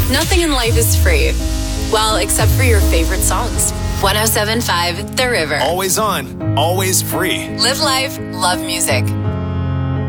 Nothing in life is free. Well, except for your favorite songs. 107.5 The River. Always on, always free. Live life, love music.